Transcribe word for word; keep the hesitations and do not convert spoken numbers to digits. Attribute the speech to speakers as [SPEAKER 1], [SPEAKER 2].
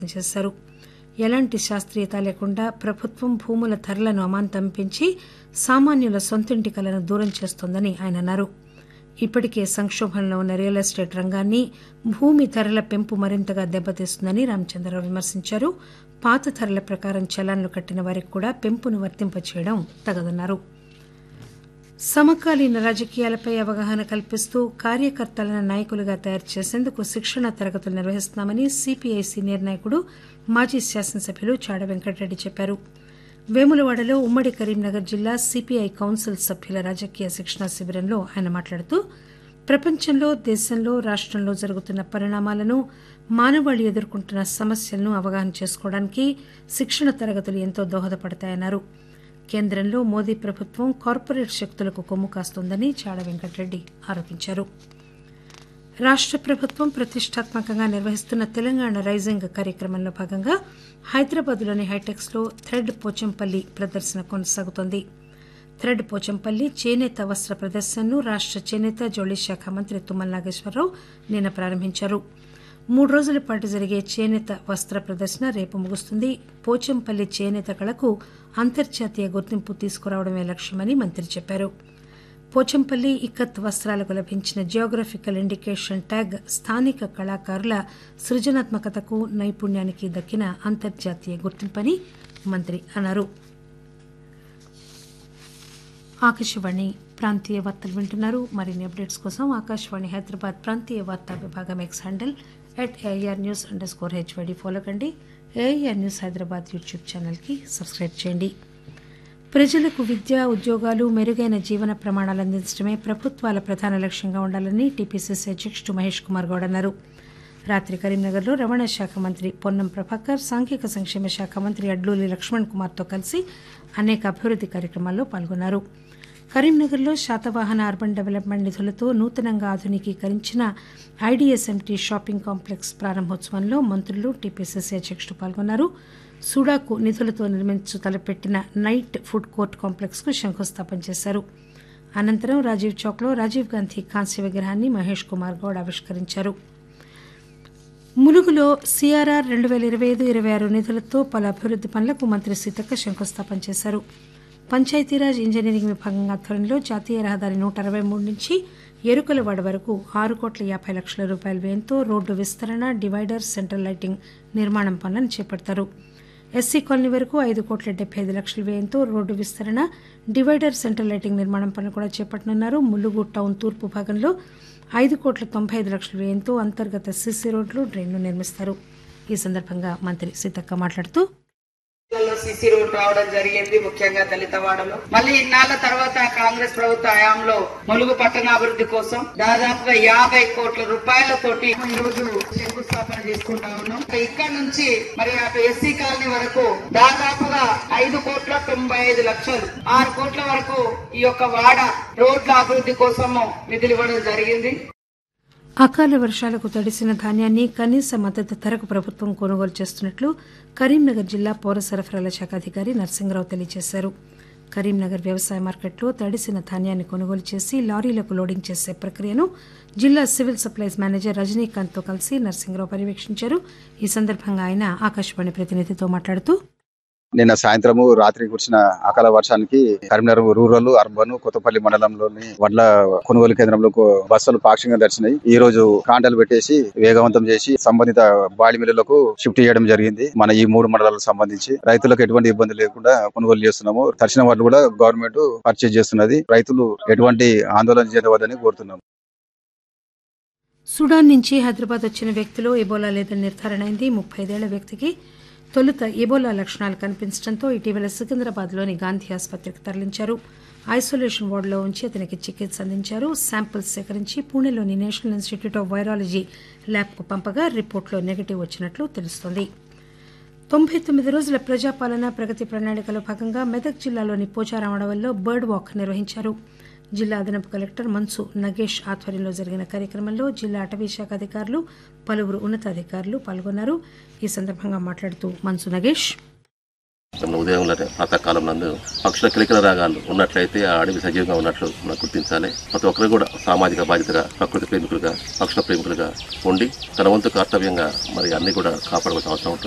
[SPEAKER 1] చేశారు. ఎలాంటి శాస్త్రీయత లేకుండా ప్రభుత్వం భూముల ధరలను అమాంతం పెంచి సామాన్యుల సొంతింటి కలను దూరం చేస్తోందని ఆయన అన్నారు. ఇప్పటికే సంక్షోభంలో ఉన్న రియల్ ఎస్టేట్ రంగాన్ని భూమి ధరల పెంపు మరింతగా దెబ్బతీస్తుందని రామచంద్రరావు విమర్శించారు. పాత ధరల ప్రకారం చలాన్లు కట్టిన వారికి కూడా పెంపును వర్తింపచేయడం తగదన్నారు. సమకాలీన రాజకీయాలపై అవగాహన కల్పిస్తూ కార్యకర్తలను నాయకులుగా తయారు చేసేందుకు శిక్షణ తరగతులు నిర్వహిస్తున్నామని సీపీఐ సీనియర్ నాయకుడు మాజీ శాసనసభ్యులు చాడ వెంకటరెడ్డి చెప్పారు. వేములవాడలో ఉమ్మడి కరీంనగర్ జిల్లా సీపీఐ కౌన్సిల్ సభ్యుల రాజకీయ శిక్షణా శిబిరంలో ఆయన మాట్లాడుతూ ప్రపంచంలో, దేశంలో, రాష్టంలో జరుగుతున్న పరిణామాలను, మానవాళి ఎదుర్కొంటున్న సమస్యలను అవగాహన చేసుకోవడానికి శిక్షణ తరగతులు ఎంతో దోహదపడతాయన్నారు. కేంద్రంలో మోదీ ప్రభుత్వం కార్పొరేట్ శక్తులకు కొమ్ము కాస్తోందని చాడ వెంకటరెడ్డి ఆరోపించారు. రాష్ట ప్రభుత్వం ప్రతిష్టాత్మకంగా నిర్వహిస్తున్న తెలంగాణ రైజింగ్ కార్యక్రమంలో భాగంగా హైదరాబాద్లోని హైటెక్స్ లో థ్రెడ్ పోచంపల్లి ప్రదర్శన కొనసాగుతోంది. థ్రెడ్ పోచంపల్లి చేనేత వస్త్ర ప్రదర్శనను రాష్ట చేనేత జౌళి శాఖ మంత్రి తుమ్మల నాగేశ్వరరావు నిన్న ప్రారంభించారు. మూడు రోజుల పాటు జరిగే చేనేత వస్త్ర ప్రదర్శన రేపు ముగుస్తుంది. పోచంపల్లి చేనేత కళకు అంతర్జాతీయ గుర్తింపు తీసుకురావడమే లక్ష్యమని మంత్రి చెప్పారు. పోచంపల్లి ఇక్కత్ వస్త్రాలకు లభించిన జియోగ్రఫికల్ ఇండికేషన్ ట్యాగ్ స్థానిక కళాకారుల సృజనాత్మకతకు, నైపుణ్యానికి దక్కిన అంతర్జాతీయ గుర్తింపని మంత్రి అన్నారు. ఆకాశవాణి ప్రాంతీయ వార్తలు వింటున్నారు. మరిన్ని అప్డేట్స్ కోసం ఆకాశవాణి హైదరాబాద్ ప్రాంతీయ వార్తా విభాగం X handle at AIR news under score HYD follow కండి. ఏఐఆర్ న్యూస్ హైదరాబాద్ యూట్యూబ్ ఛానల్కి సబ్స్క్రైబ్ చేయండి. ప్రజలకు విద్య, ఉద్యోగాలు, మెరుగైన జీవన ప్రమాణాలు అందించడమే ప్రభుత్వాల ప్రధాన లక్ష్యంగా ఉండాలని టీపీసీసీ అధ్యక్షుడు మహేష్ కుమార్ గౌడ్ అన్నారు. రాత్రి కరీంనగర్లో రవాణా శాఖ మంత్రి పొన్నం ప్రభాకర్, సాంఘిక సంక్షేమ శాఖ మంత్రి అడ్లూరి లక్ష్మణ్ కుమార్తో కలిసి అనేక అభివృద్ది కార్యక్రమాల్లో పాల్గొన్నారు. కరీంనగర్లో శాతవాహన అర్బన్ డెవలప్మెంట్ నిధులతో నూతనంగా ఆధునికీకరించిన ఐడీఎస్ఎంటీ షాపింగ్ కాంప్లెక్స్ ప్రారంభోత్సవంలో మంత్రులు, టీపీసీసీ అధ్యక్షుడు పాల్గొన్నారు. సూడాకు నిధులతో నిర్మించు తలపెట్టిన నైట్ ఫుడ్ కోర్ట్ కాంప్లెక్స్ కు శంకుస్థాపన చేశారు. అనంతరం రాజీవ్ చౌక్ లో రాజీవ్ గాంధీ కాంస్య విగ్రహాన్ని మహేష్ కుమార్ గౌడ్ ఆవిష్కరించారు. ములుగులో సీఆర్ఆర్ రెండు పేల ఇరవై ఐదు ఇరవై ఆరు నిధులతో పలు అభివృద్ది పనులకు మంత్రి సీతక్క శంకుస్థాపన చేశారు. పంచాయతీరాజ్ ఇంజనీరింగ్ విభాగం ఆధ్వర్యంలో జాతీయ రహదారి నూట అరవై మూడు నుంచి ఎరుకలవాడ వరకు ఆరు కోట్ల యాభై లక్షల రూపాయల వ్యయంతో రోడ్డు విస్తరణ, డివైడర్, సెంట్రల్ లైటింగ్ నిర్మాణం పనులను చేపడతారు. ఎస్సీ కాలనీ వరకు ఐదు కోట్ల డెబ్బై ఐదు లక్షల వ్యయంతో రోడ్డు విస్తరణ, డివైడర్, సెంట్రల్ లైటింగ్ నిర్మాణం పనులు కూడా చేపట్టనున్నారు. ములుగు టౌన్ తూర్పు భాగంలో ఐదు కోట్ల తొంభై ఐదు లక్షల వ్యయంతో అంతర్గత సీసీ రోడ్లు, డ్రైన్లు నిర్మిస్తారు. ఈ సందర్భంగా మంత్రి సీతక్క మాట్లాడుతూ
[SPEAKER 2] సిసి రోడ్ రావడం జరిగింది, ముఖ్యంగా దళితవాడలో. మళ్ళీ ఇన్నాళ్ల తర్వాత కాంగ్రెస్ ప్రభుత్వ హయాంలో ములుగు పట్టణాభివృద్ధి కోసం దాదాపుగా యాభై కోట్ల రూపాయలతోటి ఈ రోజు శంకుస్థాపన చేసుకుంటా ఉన్నాం. ఇక్కడ నుంచి మరి అటు ఎస్సీ కాలనీ వరకు దాదాపుగా ఐదు కోట్ల తొంభై ఐదు లక్షలు ఆరు కోట్ల వరకు ఈ యొక్క వాడ రోడ్ల అభివృద్ధి కోసము నిధులు ఇవ్వడం జరిగింది.
[SPEAKER 1] అకాల వర్షాలకు తడిసిన ధాన్యాన్ని కనీస మద్దతు ధరకు ప్రభుత్వం కొనుగోలు చేస్తున్నట్లు కరీంనగర్ జిల్లా పౌర సరఫరాల శాఖ అధికారి నరసింగరావు తెలియజేశారు. కరీంనగర్ వ్యవసాయ మార్కెట్లో తడిసిన ధాన్యాన్ని కొనుగోలు చేసి లారీలకు లోడింగ్ చేసే ప్రక్రియను జిల్లా సివిల్ సప్లైస్ మేనేజర్ రజనీకాంత్తో కలిసి నరసింగరావు పర్యవేక్షించారు. ఈ సందర్భంగా ఆయన ఆకాశవాణి ప్రతినిధితో మాట్లాడుతూ
[SPEAKER 3] నిన్న సాయంత్రము రాత్రి కురిసిన అకాల వర్షానికి కరీంనగర్ రూరల్, అర్బన్, కొత్తపల్లి మండలంలోని వడ్ల కొనుగోలు కేంద్రంలో బస్సులు పాక్షికంగా దర్శనాయి. ఈ రోజు కాంటాలు పెట్టేసి వేగవంతం చేసి సంబంధిత బాడి మిల్లులకు షిఫ్ట్ చేయడం జరిగింది. మన ఈ మూడు మండలాలకు సంబంధించి రైతులకు ఎటువంటి ఇబ్బంది లేకుండా కొనుగోలు చేస్తున్నాము. తడిసిన వాటిని కూడా గవర్నమెంట్ పర్చేజ్ చేస్తున్నది. రైతులు ఎటువంటి ఆందోళన చెందవద్దని కోరుతున్నాం.
[SPEAKER 1] సుడాన్ నుంచి హైదరాబాద్ వచ్చిన వ్యక్తిలో ఎబోలా లేదని నిర్ధారణ అయింది. ముప్పై ఐదేళ్ల వ్యక్తికి తొలుత ఎబోలా లక్షణాలు కనిపించడంతో ఇటీవల సికింద్రాబాద్లోని గాంధీ ఆసుపత్రికి తరలించారు. ఐసోలేషన్ వార్డులో ఉంచి అతనికి చికిత్స అందించారు. శాంపిల్స్ సేకరించి పూణేలోని నేషనల్ ఇన్స్టిట్యూట్ ఆఫ్ వైరాలజీ ల్యాబ్కు పంపగా రిపోర్టులో నెగిటివ్ వచ్చినట్లు తెలుస్తోంది. తొంభై తొమ్మిది రోజుల ప్రజాపాలన ప్రగతి ప్రణాళికలో భాగంగా మెదక్ జిల్లాలోని పోచారామడవల్లో బర్డ్ వాక్ నిర్వహించారు. జిల్లా అదనపు కలెక్టర్ మన్సు నగేష్ ఆధ్వర్యంలో జరిగిన కార్యక్రమంలో జిల్లా అటవీ శాఖ అధికారులు, పలువురు ఉన్నతాధికారులు పాల్గొన్నారు. ఈ సందర్భంగా మాట్లాడుతూ మన్సు నగేష్
[SPEAKER 4] ఉదయం ప్రాతకాలం నందు పక్షుల కిలకిల రాగాలు ఉన్నట్లయితే ఆ అడవి సజీవంగా ఉన్నట్లు మనం గుర్తించాలి. ప్రతి ఒక్కరు కూడా సామాజిక బాధ్యతగా, ప్రకృతి ప్రేమికులుగా, పక్షుల ప్రేమికులుగా ఉండి తన వంతు కర్తవ్యంగా మరి అన్ని కూడా కాపాడవలసిన అవసరం ఉంటుంది.